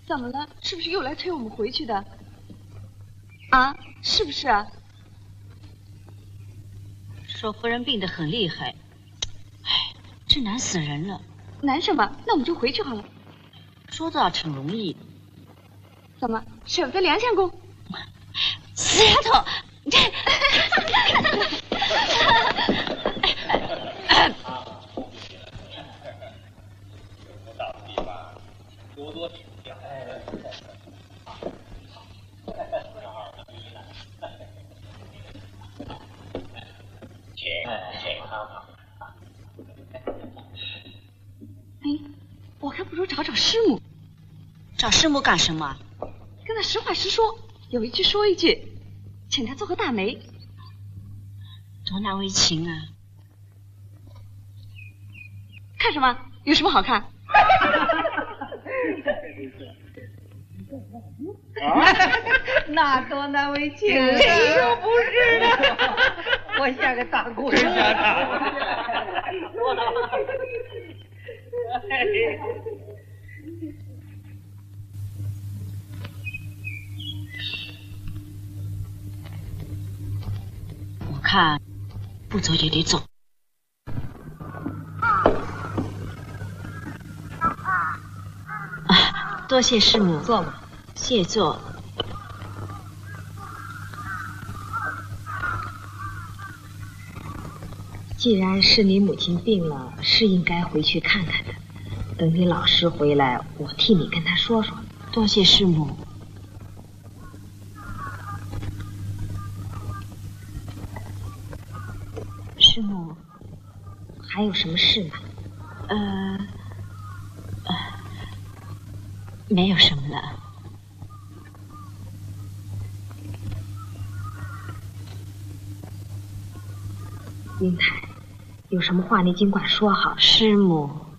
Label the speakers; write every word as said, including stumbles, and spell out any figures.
Speaker 1: 怎么了？是不是又来催我们回去的？啊，是不是啊？
Speaker 2: 说夫人病得很厉害，哎，这难死人了。
Speaker 1: 难什么？那我们就回去好了。
Speaker 2: 说倒挺容易。
Speaker 1: 怎么舍不得梁相公？
Speaker 2: 死丫头！这。
Speaker 3: 多多请教。请请啊！
Speaker 1: 哎，我还不如找找师母。
Speaker 2: 找师母干什么？
Speaker 1: 跟他实话实说，有一句说一句，请他做个大媒。
Speaker 2: 多难为情啊！
Speaker 1: 看什么？有什么好看？
Speaker 4: 啊，那多难为情啊！又不是呢，我像个大姑娘。
Speaker 2: 我看不走也得走。啊，多谢师母，
Speaker 4: 坐吧。
Speaker 2: 谢坐。
Speaker 5: 既然是你母亲病了，是应该回去看看的。等你老师回来，我替你跟他说说。
Speaker 2: 多谢师母。师母，
Speaker 5: 还有什么事吗？
Speaker 2: 呃，呃，没有什么了。
Speaker 5: 英台，有什么话你尽管说好。
Speaker 2: 师母。